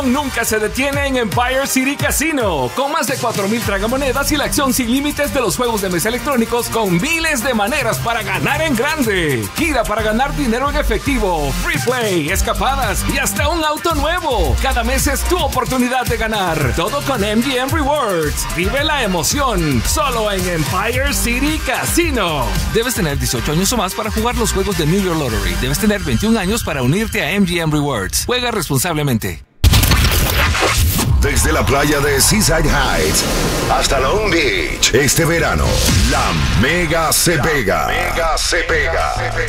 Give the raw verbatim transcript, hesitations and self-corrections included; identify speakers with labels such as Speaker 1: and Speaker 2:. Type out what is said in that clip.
Speaker 1: Nunca se detiene en Empire City Casino. Con más de cuatro mil tragamonedas y la acción sin límites de los juegos de mesa electrónicos con miles de maneras para ganar en grande. Gira para ganar dinero en efectivo, free play, escapadas y hasta un auto nuevo. Cada mes es tu oportunidad de ganar. Todo con M G M Rewards. Vive la emoción solo en Empire City Casino. Debes tener dieciocho años o más para jugar los juegos de New York Lottery. Debes tener veintiún años para unirte a M G M Rewards. Juega responsablemente.
Speaker 2: Desde la playa de Seaside Heights hasta Long Beach, este verano, la Mega se pega. Mega se pega.